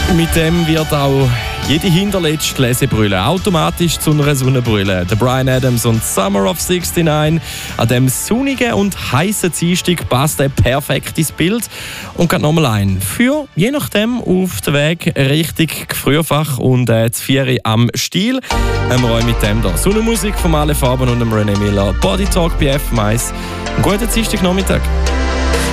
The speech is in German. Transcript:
Mit dem wird auch jede hinterletzte Lesebrille automatisch zu einer Sonnenbrille. Der Bryan Adams und Summer of 69. An dem sonnigen und heißen Dienstag passt er perfekt ins Bild. Und geht nochmal ein. Für, je nachdem, auf den Weg Richtung Frühfach und das Vieri am Stiel. Haben wir euch mit dem da Sonnenmusik von Alle Farben und dem René Miller. Body Talk bei F1. Einen guten Dienstagnachmittag.